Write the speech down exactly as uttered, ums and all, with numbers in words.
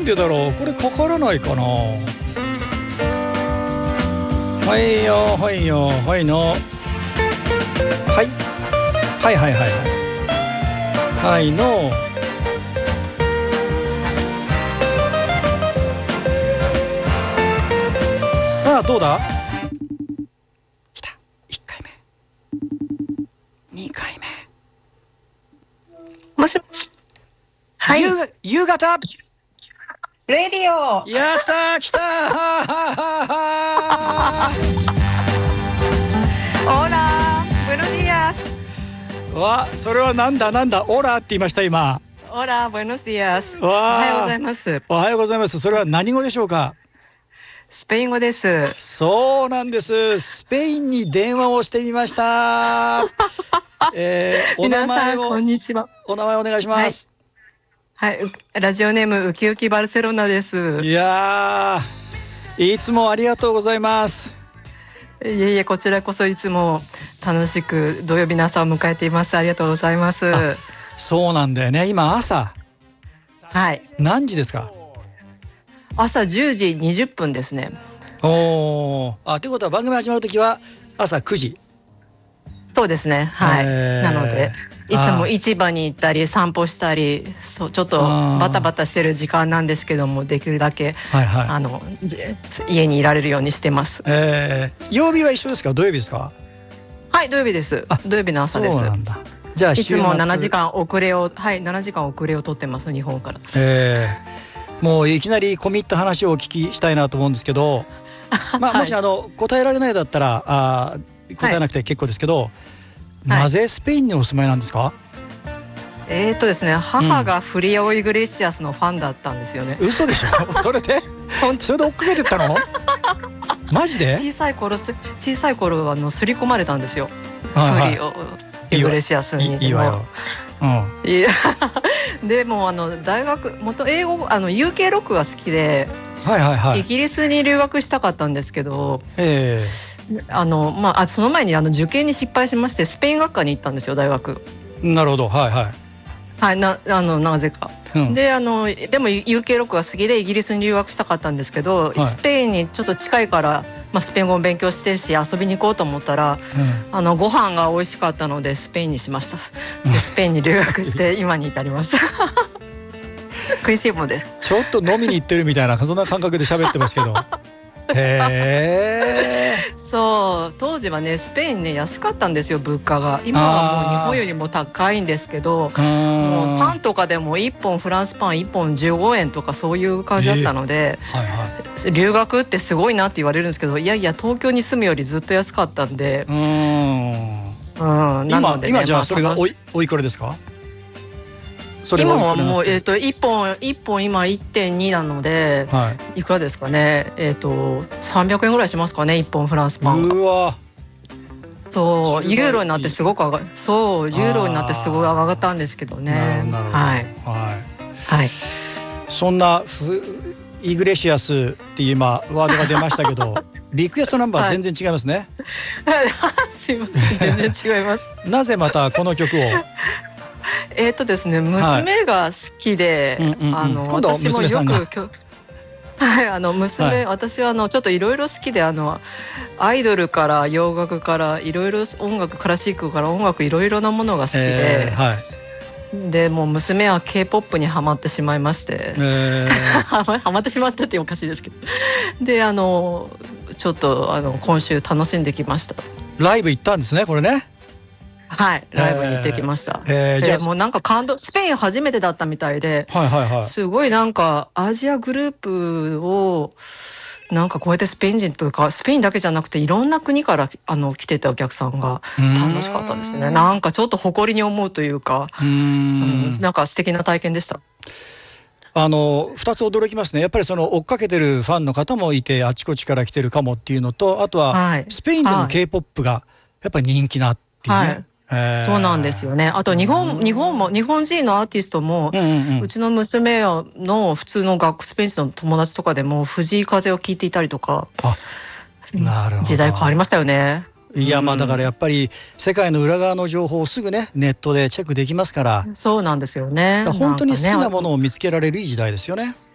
でだろう、これかからないかな。はいよはいよはいのはいはいはいはいはいのさあどうだ。来た。いっかいめにかいめ。 もしもし。はい。 夕夕方レディオ。 やったー、来たー。ははははオラブエノディアス。 わ、それはなんだなんだ、オラって言いました今。 オラブエノディアス。おわはようございます。 おはようございます。それは何語でしょうか。 スペイン語です。 そうなんです。スペインに電話をしてみました。えー、お名前を皆さんこんにちは。 お名前お願いします。 はい、はい、ラジオネームウキウキバルセロナです。 いやー、いつもありがとうございます。 いえいえ、こちらこそいつも楽しく土曜日の朝を迎えています。ありがとうございます。 そうなんだよね。今朝、 はい、 何時ですか。 朝じゅうじにじゅっぷんですね。 おー、あ、ということは番組始まるときは朝くじ。 そうですね、はい、 えー、 なのでいつも市場に行ったり散歩したり、そうちょっとバタバタしてる時間なんですけども、できるだけ、はいはい、あの家にいられるようにしてます。 えー、曜日は一緒ですか。土曜日ですか。 はい、土曜日です。土曜日の朝です。 そうなんだ。じゃあいつもななじかん遅れを、はい、ななじかん遅れを取ってます、日本から。 えー、もういきなり込み入った話をお聞きしたいなと思うんですけど、まあ、もしあの答えられないだったらあ答えなくて結構ですけど、はい、なぜスペインにお住まいなんですか。 えーとですね、母がフリオ・イグレシアスのファンだったんですよね。 嘘でしょ。それでそれで追っかけてったの。マジで。 小さい頃す小さい頃あの刷り込まれたんですよ、 はいはい、 フリオ・イグレシアスに。 いいわよ、うん、 いやでもあの大学元英語あの ユーケー ロックが好きで、はいはいはい、イギリスに留学したかったんですけど、えー、あのまあ、その前にあの受験に失敗しまして、スペイン学科に行ったんですよ、大学。 なるほど、はいはいはい、なあのなぜか、うん、であのでも ユーケー ロックが好きでイギリスに留学したかったんですけど、はい、スペインにちょっと近いから、まあ、スペイン語も勉強してるし遊びに行こうと思ったら、うん、あのご飯が美味しかったのでスペインにしました。でスペインに留学して今に至りました。食いしん坊です。 ちょっと飲みに行ってるみたいなそんな感覚で喋ってますけど。へー。 そう当時はねスペインね安かったんですよ、物価が。今はもう日本よりも高いんですけど、もうパンとかでもいっぽんフランスパンいっぽんじゅうごえんとかそういう感じだったので、えーはいはい、留学ってすごいなって言われるんですけど、いやいや東京に住むよりずっと安かったんで、うーん、うん、なので、ね、 今, 今じゃあそれが お, いおいくらですか。 それは今はもう、えー、といっぽんいっぽん今 いってんに なので、はい、いくらですかね、えー、とさんびゃくえんぐらいしますかね、いっぽんフランスパンが。うわ、そうユーロになってすごく上がそうユーロになってすごい上がったんですけどね。はい、はいはい、 そんなイグレシアスっていう今ワードが出ましたけどリクエストナンバー全然違いますね。 はい、すいません、全然違います。 なぜまたこの曲を。 えーとですね、娘が好きで、はい、あの今度は娘さんが。 はい、あの娘、はい、私はあのちょっといろいろ好きで、あのアイドルから洋楽からいろいろ音楽、クラシックから音楽いろいろなものが好きで、えーはい、でもう娘は K-ポップ にハマってしまいまして、えー、ハマってしまったっておかしいですけど、であのちょっとあの今週楽しんできました。 ライブ行ったんですね、これね。 はい、ライブに行ってきました。えー、じゃあもうなんか感動、スペイン初めてだったみたいで、はいはいはい、すごいなんかアジアグループをなんかこうやってスペイン人というかスペインだけじゃなくていろんな国からあの来てたお客さんが楽しかったですね。なんかちょっと誇りに思うというか、うーん、うん、なんか素敵な体験でした。 あのふたつ驚きますね。やっぱりその追っかけてるファンの方もいてあちこちから来てるかもっていうのと、あとはスペインでの K-ポップ がやっぱり人気なっていうね、はい、 そうなんですよね。あと日本、日本も日本人のアーティストも、うんうんうん、うちの娘の普通の学スペイン人の友達とかでも藤井風を聴いていたりとか、あ、なるほど、時代変わりましたよね。 いや、まあだからやっぱり世界の裏側の情報をすぐねネットでチェックできますから。 そうなんですよね。 本当に好きなものを見つけられるいい時代ですよね。